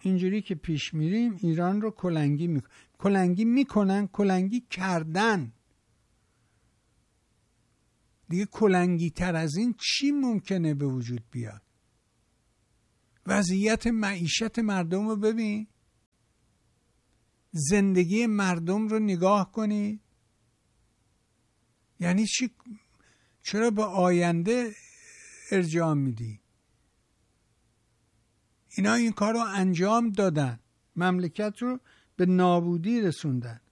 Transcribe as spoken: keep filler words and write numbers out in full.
اینجوری که پیش میریم ایران رو کلنگی میکنن کلنگی میکنن کلنگی کردن. دیگه کلنگی تر از این چی ممکنه به وجود بیاد؟ وضعیت معیشت مردم رو ببین، زندگی مردم رو نگاه کنی. یعنی چی؟ چرا به آینده ارجاع میدی؟ اینا این کار رو انجام دادن، مملکت رو به نابودی رسوندن.